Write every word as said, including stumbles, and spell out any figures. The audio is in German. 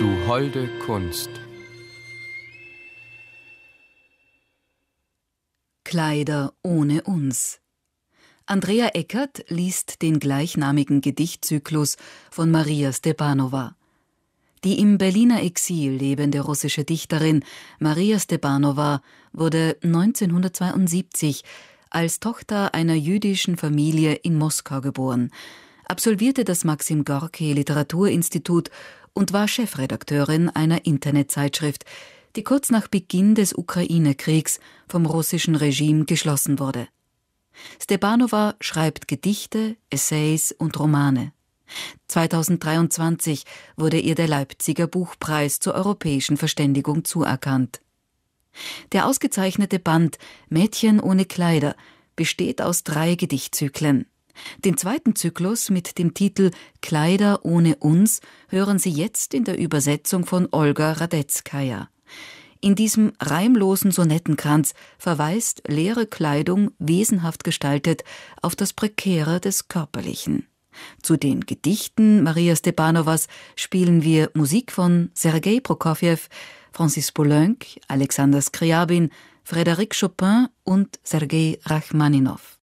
Du holde Kunst. Kleider ohne uns. Andrea Eckert liest den gleichnamigen Gedichtzyklus von Maria Stepanova. Die im Berliner Exil lebende russische Dichterin Maria Stepanova wurde neunzehnhundertzweiundsiebzig als Tochter einer jüdischen Familie in Moskau geboren, absolvierte das Maxim Gorki Literaturinstitut und war Chefredakteurin einer Internetzeitschrift, die kurz nach Beginn des Ukraine-Kriegs vom russischen Regime geschlossen wurde. Stepanova schreibt Gedichte, Essays und Romane. zweitausenddreiundzwanzig wurde ihr der Leipziger Buchpreis zur europäischen Verständigung zuerkannt. Der ausgezeichnete Band Mädchen ohne Kleider besteht aus drei Gedichtzyklen. Den zweiten Zyklus mit dem Titel Kleider ohne uns hören Sie jetzt in der Übersetzung von Olga Radetzkaja. In diesem reimlosen Sonettenkranz verweist leere Kleidung wesenhaft gestaltet auf das Prekäre des Körperlichen. Zu den Gedichten Maria Stepanovas spielen wir Musik von Sergei Prokofjew, Francis Poulenc, Alexander Scriabin, Frédéric Chopin und Sergei Rachmaninow.